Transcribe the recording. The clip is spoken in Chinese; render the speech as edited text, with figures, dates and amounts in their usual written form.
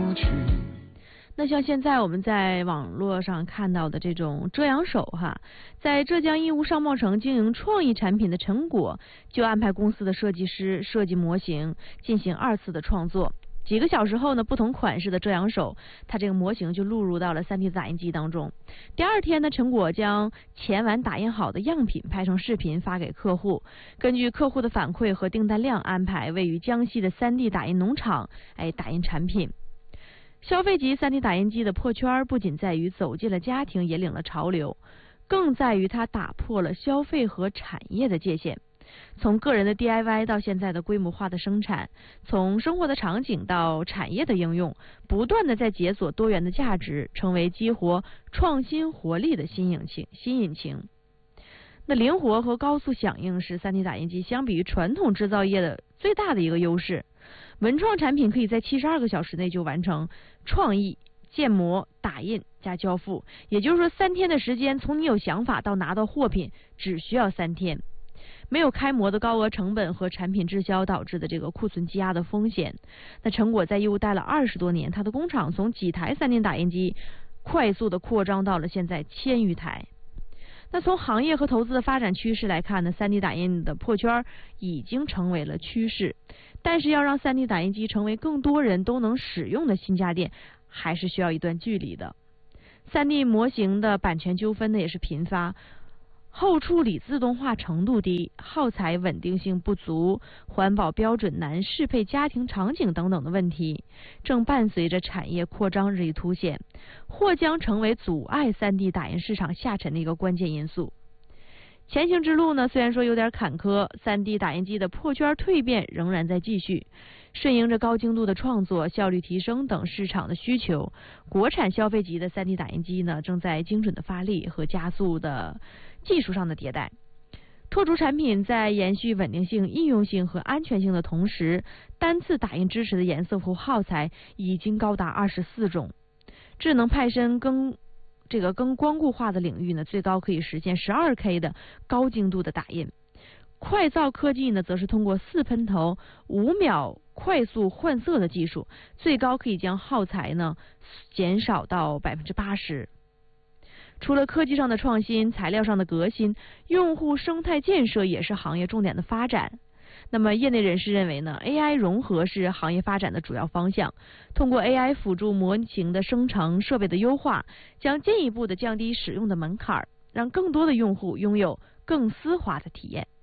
去。 那像现在我们在网络上看到的这种遮阳手在浙江义乌商贸城经营创意产品的陈果就安排公司的设计师设计模型进行2次的创作。几个小时后呢，不同款式的遮阳手，它这个模型就录入到了 3D 打印机当中。第2天呢，陈果将前晚打印好的样品拍成视频发给客户，根据客户的反馈和订单量安排位于江西的3D 打印农场打印产品。消费级 3D 打印机的破圈不仅在于走进了家庭，引领了潮流，更在于它打破了消费和产业的界限。从个人的 DIY 到现在的规模化的生产，从生活的场景到产业的应用，不断的在解锁多元的价值，成为激活创新活力的新引擎。那灵活和高速响应是 3D 打印机相比于传统制造业的最大的一个优势。文创产品可以在72个小时内就完成创意、建模、打印加交付，也就是说3天的时间，从你有想法到拿到货品只需要3天。没有开模的高额成本和产品滞销导致的这个库存积压的风险。那陈果在义乌待了20多年，他的工厂从几台3D 打印机快速的扩张到了现在1000余台。那从行业和投资的发展趋势来看呢， 3D 打印的破圈已经成为了趋势，但是要让 3D 打印机成为更多人都能使用的新家电，还是需要一段距离的。3D 模型的版权纠纷呢也是频发，后处理自动化程度低，耗材稳定性不足，环保标准难适配家庭场景等等的问题，正伴随着产业扩张日益凸显，或将成为阻碍 3D 打印市场下沉的一个关键因素。前行之路呢，虽然说有点坎坷，3D 打印机的破圈蜕变仍然在继续。顺应着高精度的创作、效率提升等市场的需求，国产消费级的 3D 打印机呢，正在精准的发力和加速的技术上的迭代。拓出产品在延续稳定性、应用性和安全性的同时，单次打印支持的颜色和耗材已经高达24种。智能派身更光固化的领域呢，最高可以实现12K 的高精度的打印。快造科技呢，则是通过4喷头、5秒快速换色的技术，最高可以将耗材呢减少到80%。除了科技上的创新，材料上的革新，用户生态建设也是行业重点的发展。那么业内人士认为呢 ，AI 融合是行业发展的主要方向。通过 AI 辅助模型的生成、设备的优化，将进一步的降低使用的门槛，让更多的用户拥有更丝滑的体验。